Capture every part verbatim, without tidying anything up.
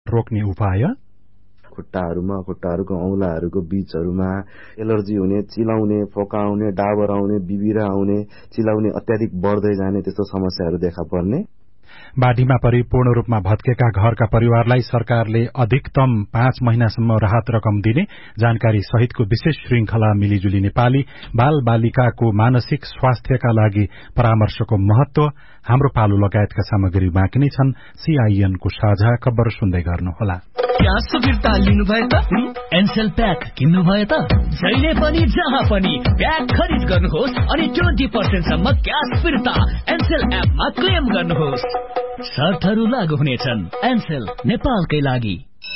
रोक्ने उपाय? खुट्टाहरूमा खुट्टाहरूको औंलाहरूको बीचहरूमा एलर्जी हुने, चिलाउने, फोकाउने, डाबर आउने, बिबिरा आउने, चिलाउने अत्याधिक बढ्दै जाने त्यस्तो समस्याहरू देखा पर्ने। बाढीमा परि पूर्ण रूपमा भत्केका घरका परिवारलाई सरकारले अधिकतम पाँच महिनासम्म राहत रकम दिने जानकारी सहितको विशेष श्रृंखला मिलिजुली नेपाली बाल बालिकाको मानसिक स्वास्थ्यका लागि परामर्शको महत्व, हाम्रो पालो लगायतका सामग्री बाँकी नै छन्। सीआईएन को साझा खबर सुन्दै गर्नुहोला। क्यास फिर्ता लिनु भयो त एनसेल प्याक किन्नु भयो त जहिले पनि जहाँ पनि प्याक खरिद गर्नुहोस् अनि ट्वेन्टी पर्सेन्ट सम्म क्यास फिर्ता एनसेल एपमा क्लेम गर्नुहोस्। शर्तहरू लागू हुनेछन्। एनसेल नेपालकै लागि।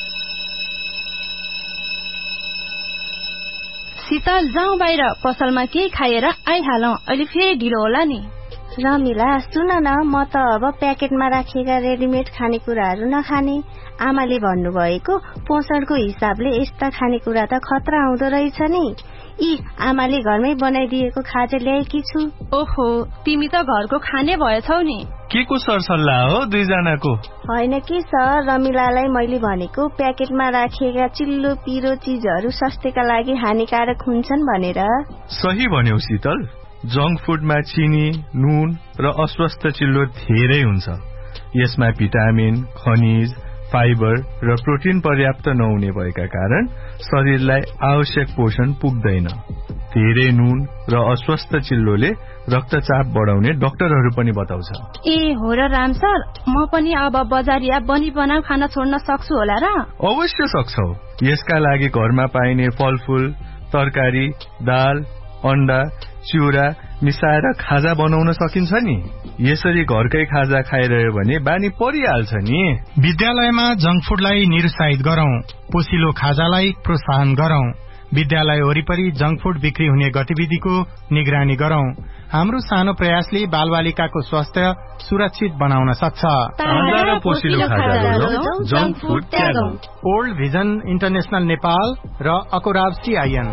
शीतल जाउँ बाहिर, पसलमा केही खाएर आइहालौं, अहिले फेरि ढिलो होला नि। रमिला सुन न, म त अब प्याकेटमा राखिएका रेडिमेड खानेकुराहरू नखाने। आमाले भन्नुभएको पोषणको हिसाबले यस्ता खानेकुरा त खतरा आउँदो रहेछ नि। यी आमाले घरमै बनाइदिएको खाजा ल्याएकी छु। ओहो, तिमी त घरको खाने भएछौ नि। के को सरसल्लाह हो दुईजनाको? होइन कि सर, रमिलालाई मैले भनेको प्याकेटमा राखिएका चिल्लो पिरो चीजहरू स्वास्थ्यका लागि हानिकारक हुन्छन् भनेर। सही भन्यौ शीतल। जंक फूडमा चिनी, नुन र अस्वस्थ चिल्लो धेरै हुन्छ। यसमा भिटामिन, खनिज, फाइबर र प्रोटिन पर्याप्त नहुने भएका कारण शरीरलाई आवश्यक पोषण पुग्दैन। धेरै नुन र अस्वस्थ चिल्लोले रक्तचाप बढाउने डाक्टरहरू पनि बताउँछ। ए हो र राम सर, म पनि अब बजारिया बनी बनाऊ खाना छोड्न सक्छु होला र? अवश्य सक्छौ। यसका लागि घरमा पाइने फलफूल, तरकारी, दाल, अण्डा, चिउरा मिसाएर खाजा बनाउन सकिन्छ नि। यसरी घरकै खाजा खाइरह्यो भने बानी परिहाल्छ नि। विद्यालयमा जंक फूडलाई निरुत्साहित गरौं, पोसिलो खाजालाई प्रोत्साहन गरौं। विद्यालय वरिपरि जंक फूड बिक्री हुने गतिविधिको निगरानी गरौं। हाम्रो सानो प्रयासले बालबालिकाको स्वास्थ्य सुरक्षित बनाउन सक्छ। ताजा र पोसिलो खाजा गरौं, junk food त्यागौं। Old vision international Nepal र अकोराब सीआईएन।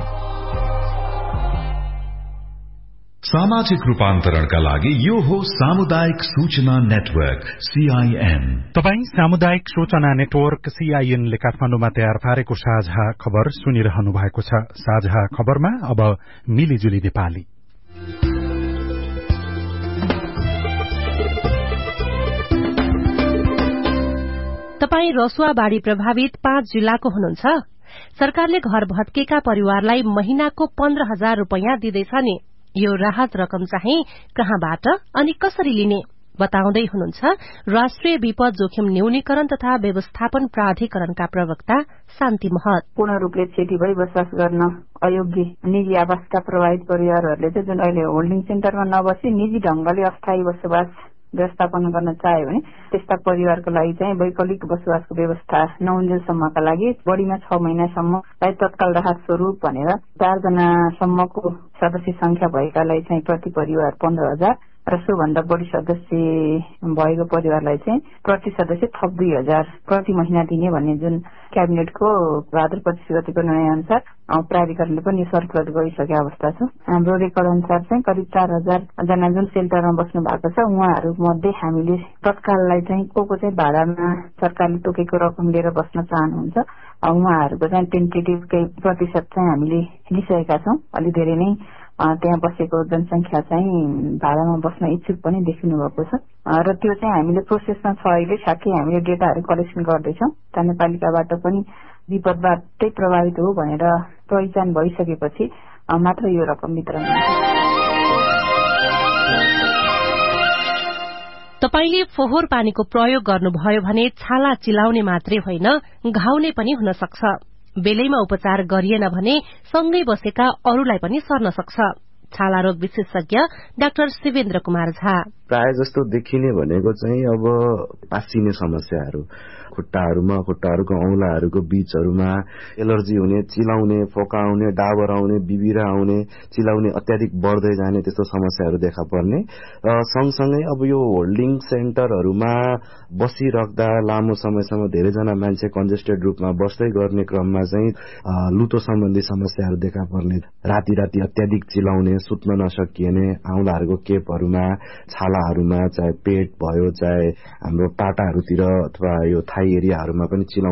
सामाजिक रूपान्तरणका लागि यो हो सामुदायिक सूचना नेटवर्क सीआईएन। तपाई सामुदायिक सूचना नेटवर्क सीआईएनले काठमाडौँमा तयार पारेको साझा खबर सुनिरहनु भएको छ। साझा खबरमा अब मिलिजुली नेपाली। तपाई रसुवा बाढ़ी प्रभावित पाँच जिल्लाको हुनुहुन्छ। सरकारले घर भत्केका परिवारलाई महिनाको पन्ध्र हजार रूपियाँ दिँदैछ नि। यो राहत रकम चाहिँ कहाँबाट अनि कसरी लिने बताउँदै हुनुहुन्छ राष्ट्रिय विपद जोखिम न्यूनीकरण तथा व्यवस्थापन प्राधिकरणका प्रवक्ता शान्ति महत। पूर्ण रूपले क्षति भई बसोबास गर्न अयोग्य निजी आवासका प्रभावित परिवारहरूले चाहिँ जुन अहिले होल्डिङ सेन्टरमा नबसी निजी ढंगले अस्थायी बसोबास व्यवस्थापन गर्न चाह्यो भने त्यस्ता परिवारको लागि चाहिँ वैकल्पिक बसोबासको व्यवस्था नहुन्जेलसम्मका लागि बढ़ीमा छ महिनासम्मलाई तत्काल राहत स्वरूप भनेर चारजना सम्मको सदस्य संख्या भएकालाई चाहिँ प्रति परिवार पन्ध्र हजार र सोभन्दा बढ़ी सदस्य भएको परिवारलाई चाहिँ प्रति सदस्य थप दुई हजार प्रति महिना दिने भन्ने जुन क्याबिनेटको भाद्र पच्चीस गतिको निर्णय अनुसार प्राधिकरणले पनि सर्कुलर गरिसकेको अवस्था छ। हाम्रो रेकर्ड अनुसार चाहिँ करिब चार हजार जना जुन सेल्टरमा बस्नु भएको छ उहाँहरू मध्ये हामीले तत्काललाई चाहिँ को को चाहिँ भाडामा सरकारले तोकेको रकम लिएर बस्न चाहनुहुन्छ उहाँहरूको चाहिँ टेन्टेटिभ केही प्रतिशत चाहिँ हामीले लिइसकेका छौं। अलि धेरै नै त्यहाँ बसेको जनसंख्या चाहिँ भाडामा बस्न इच्छुक पनि देखिनु भएको छ र त्यो चाहिँ हामीले प्रोसेसमा छ। अहिले ठ्याक्कै हामीले डेटाहरू कलेक्सन गर्दैछौँ। नगरपालिकाबाट पनि विपदबाटै प्रभावित हो भनेर पहिचान भइसकेपछि मात्र यो रकम वितरण हुन्छ। तपाईले फोहोर पानीको प्रयोग गर्नुभयो भने छाला चिलाउने मात्रै होइन घाउने पनि हुन सक्छ। बेलैमा उपचार गरिएन भने सँगै बसेका अरूलाई पनि सर्न सक्छ। छाला रोग विशेषज्ञ डाक्टर शिवेन्द्र कुमार झा। प्राय जस्तो देखिने भनेको चाहिँ अब पासिने समस्याहरू, खुट्टाहरूमा खुट्टाहरूको औंलाहरूको बीचहरूमा एलर्जी हुने, चिलाउने, फोकाउने, डाबर आउने, बिबिरा आउने, चिलाउने अत्याधिक बढ्दै जाने त्यस्तो समस्याहरू देखा पर्ने र सँगसँगै अब यो होल्डिङ सेन्टरहरूमा बसिराख्दा लामो समयसम्म धेरैजना मान्छे कन्जेस्टेड रूपमा बस्दै गर्ने क्रममा चाहिँ लुतो सम्बन्धी समस्याहरू देखा पर्ने, राति राति अत्याधिक चिलाउने, सुत्न नसकिने, औंलाहरूको केपहरूमा, छालाहरूमा, चाहे पेट भयो चाहे हाम्रो टाटाहरूतिर अथवा यो थाई एरियाहरूमा पनि चिलाउने